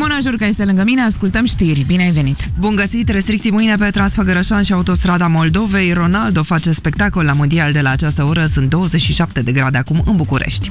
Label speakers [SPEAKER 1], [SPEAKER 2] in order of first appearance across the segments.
[SPEAKER 1] Simona Jurca este lângă mine, ascultăm știri. Bine ai venit!
[SPEAKER 2] Bun găsit! Restricții mâine pe Transfăgărășan și autostrada Moldovei. Ronaldo face spectacol la mondial de la această oră. Sunt 27 de grade acum în București.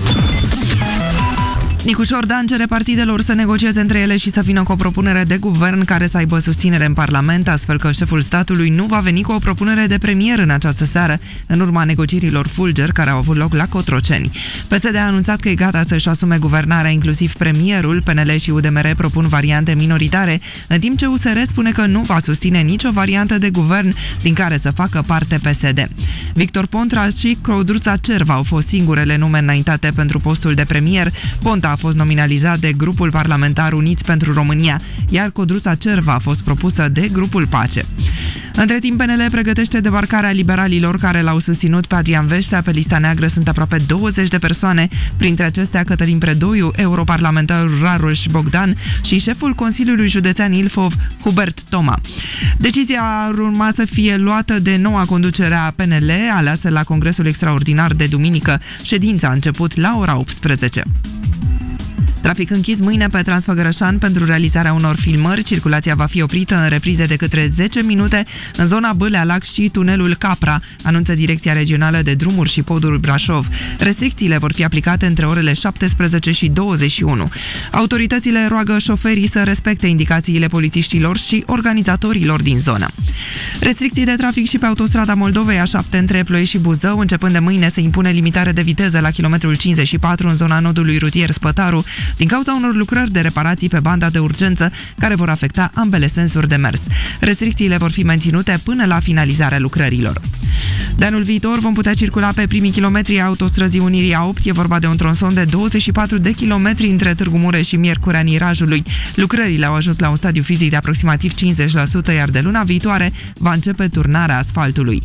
[SPEAKER 2] Nicușor Dan cere partidelor să negocieze între ele și să vină cu o propunere de guvern care să aibă susținere în Parlament, astfel că șeful statului nu va veni cu o propunere de premier în această seară, în urma negocierilor fulger care au avut loc la Cotroceni. PSD a anunțat că e gata să-și asume guvernarea, inclusiv premierul. PNL și UDMR propun variante minoritare, în timp ce USR spune că nu va susține nicio variantă de guvern din care să facă parte PSD. Victor Ponta și Codruța Cerva au fost singurele nume înaintate pentru postul de premier. Ponta a fost nominalizat de grupul parlamentar Uniți pentru România, iar Codruța Cerva a fost propusă de grupul Pace. Între timp, PNL pregătește debarcarea liberalilor care l-au susținut pe Adrian Veștea. Pe lista neagră sunt aproape 20 de persoane, printre acestea Cătălin Predoiu, europarlamentarul Rareș Bogdan și șeful Consiliului Județean Ilfov, Hubert Toma. Decizia ar urma să fie luată de noua conducere a PNL, aleasă la Congresul Extraordinar de duminică. Ședința a început la ora 18. Trafic închis mâine pe Transfăgărășan pentru realizarea unor filmări. Circulația va fi oprită în reprize de către 10 minute în zona Bâlea-Lac și tunelul Capra, anunță Direcția Regională de Drumuri și Poduri Brașov. Restricțiile vor fi aplicate între orele 17 și 21. Autoritățile roagă șoferii să respecte indicațiile polițiștilor și organizatorilor din zonă. Restricții de trafic și pe autostrada Moldovei A7 între Ploiești și Buzău. Începând de mâine se impune limitare de viteză la kilometrul 54 în zona nodului rutier Spătaru, din cauza unor lucrări de reparații pe banda de urgență care vor afecta ambele sensuri de mers. Restricțiile vor fi menținute până la finalizarea lucrărilor. De anul viitor vom putea circula pe primii kilometri a autostrăzii Unirii A8. E vorba de un tronson de 24 de kilometri între Târgu Mureș și Miercurea Nirajului. Lucrările au ajuns la un stadiu fizic de aproximativ 50%, iar de luna viitoare va începe turnarea asfaltului.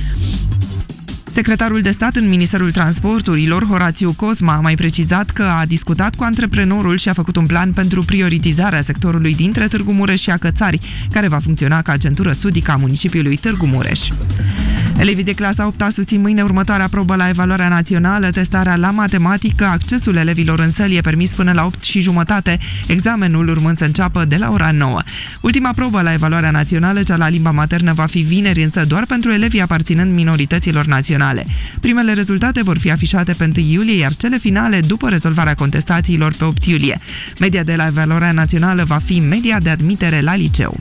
[SPEAKER 2] Secretarul de stat în Ministerul Transporturilor, Horațiu Cosma, a mai precizat că a discutat cu antreprenorul și a făcut un plan pentru prioritizarea sectorului dintre Târgu Mureș și Acățari, care va funcționa ca centură sudică a municipiului Târgu Mureș. Elevii de clasa 8 susțin mâine următoarea probă la evaluarea națională, testarea la matematică. Accesul elevilor în săli e permis până la 8:30, examenul urmând să înceapă de la ora 9. Ultima probă la evaluarea națională, cea la limba maternă, va fi vineri, însă doar pentru elevii aparținând minorităților naționale. Primele rezultate vor fi afișate pe 1 iulie, iar cele finale după rezolvarea contestațiilor pe 8 iulie. Media de la evaluarea națională va fi media de admitere la liceu.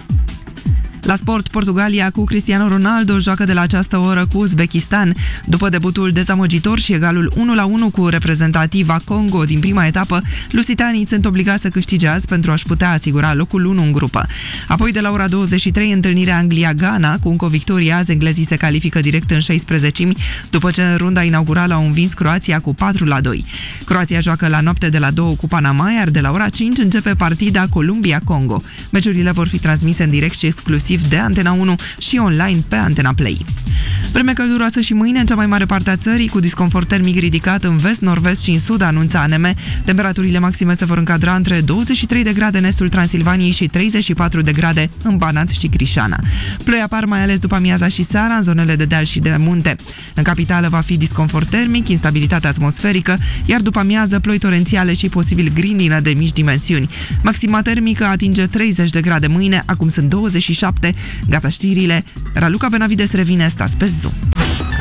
[SPEAKER 2] La sport, Portugalia cu Cristiano Ronaldo joacă de la această oră cu Uzbekistan. După debutul dezamăgitor și egalul 1-1 cu reprezentativa Congo din prima etapă, lusitanii sunt obligați să câștige azi pentru a-și putea asigura locul 1 în grupă. Apoi, de la ora 23, întâlnirea Anglia-Ghana. Cu încă o victorie azi, englezii se califică direct în 16-mi, după ce în runda inaugurală au învins Croația cu 4-2. Croația joacă la noapte de la 2 cu Panama, iar de la ora 5 începe partida Columbia-Congo. Meciurile vor fi transmise în direct și exclusiv de Antena 1 și online pe Antena Play. Vreme călduroasă și mâine în cea mai mare parte a țării, cu disconfort termic ridicat în vest, nord-vest și în sud, anunță ANM. Temperaturile maxime se vor încadra între 23 de grade în estul Transilvaniei și 34 de grade în Banat și Crișana. Ploi apar mai ales după amiaza și seara în zonele de deal și de munte. În capitală va fi disconfort termic, instabilitate atmosferică, iar după amiază ploi torențiale și posibil grindină de mici dimensiuni. Maxima termică atinge 30 de grade mâine, acum sunt 27. Gata știrile, Raluca Benavides revine, stați pe Zoom.